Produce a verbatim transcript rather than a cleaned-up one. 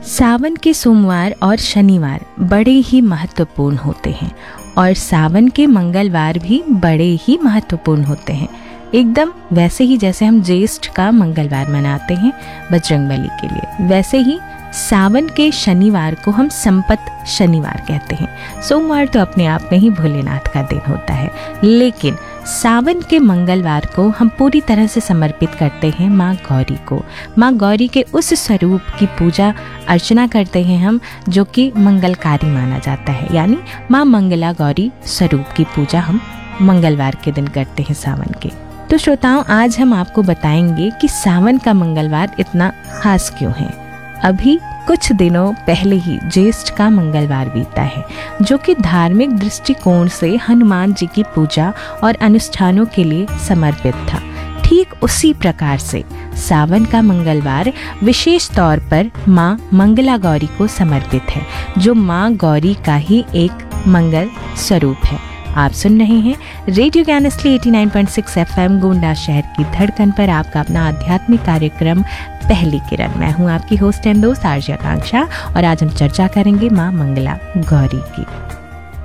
सावन के सोमवार और शनिवार बड़े ही महत्वपूर्ण होते हैं और सावन के मंगलवार भी बड़े ही महत्वपूर्ण होते हैं, एकदम वैसे ही जैसे हम ज्येष्ठ का मंगलवार मनाते हैं बजरंगबली के लिए, वैसे ही सावन के शनिवार को हम संपत शनिवार कहते हैं। सोमवार तो अपने आप में ही भोलेनाथ का दिन होता है, लेकिन सावन के मंगलवार को हम पूरी तरह से समर्पित करते हैं माँ गौरी को। माँ गौरी के उस स्वरूप की पूजा अर्चना करते हैं हम जो कि मंगलकारी माना जाता है, यानी माँ मंगला गौरी स्वरूप की पूजा हम मंगलवार के दिन करते हैं सावन के। तो श्रोताओं, आज हम आपको बताएंगे कि सावन का मंगलवार इतना खास क्यों है। अभी कुछ दिनों पहले ही ज्येष्ठ का मंगलवार बीता है, जो कि धार्मिक दृष्टिकोण से हनुमान जी की पूजा और अनुष्ठानों के लिए समर्पित था। ठीक उसी प्रकार से सावन का मंगलवार विशेष तौर पर माँ मंगला गौरी को समर्पित है, जो माँ गौरी का ही एक मंगल स्वरूप है। आप सुन रहे हैं रेडियो ज्ञान असली नवासी पॉइंट छह एफएम गोंडा शहर की धड़कन पर आपका अपना आध्यात्मिक कार्यक्रम पहली किरण। मैं हूं आपकी होस्ट एंड दोस्त आरजे आकांक्षा और आज हम चर्चा करेंगे माँ मंगला गौरी की।